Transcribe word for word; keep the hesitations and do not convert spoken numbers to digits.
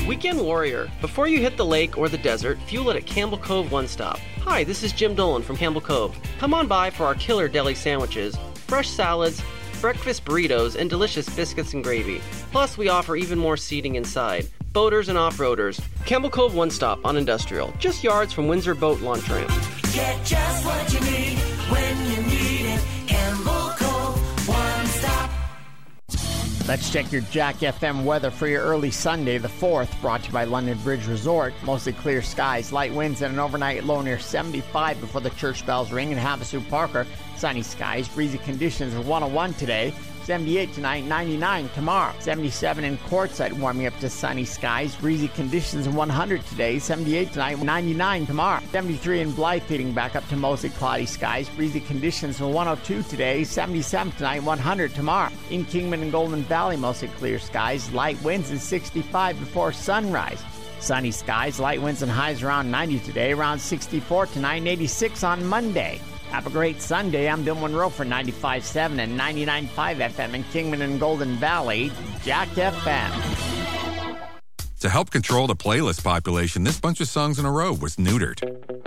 Weekend Warrior. Before you hit the lake or the desert, fuel it at Campbell Cove One Stop. Hi, this is Jim Dolan from Campbell Cove. Come on by for our killer deli sandwiches, fresh salads, breakfast burritos, and delicious biscuits and gravy. Plus, we offer even more seating inside. Boaters and off-roaders. Campbell Cove One Stop on Industrial, just yards from Windsor Boat Launch Ramp. Get just what you need when you need it. Campbell Cove One Stop. Let's check your Jack F M weather for your early Sunday, the fourth, brought to you by London Bridge Resort. Mostly clear skies, light winds, and an overnight low near seventy-five before the church bells ring in Havasu Parker. Sunny skies, breezy conditions, one oh one today. seventy-eight tonight, ninety-nine tomorrow. seventy-seven in Quartzsite, warming up to sunny skies, breezy conditions, one hundred today. seventy-eight tonight, ninety-nine tomorrow. seventy-three in Blythe, heating back up to mostly cloudy skies, breezy conditions, one oh two today. seventy-seven tonight, one hundred tomorrow. In Kingman and Golden Valley, mostly clear skies, light winds, and sixty-five before sunrise. Sunny skies, light winds, and highs around ninety today, around sixty-four tonight, and eighty-six on Monday. Have a great Sunday. I'm Bill Monroe for ninety-five point seven and ninety-nine point five F M in Kingman and Golden Valley, Jack F M. To help control the playlist population, this bunch of songs in a row was neutered.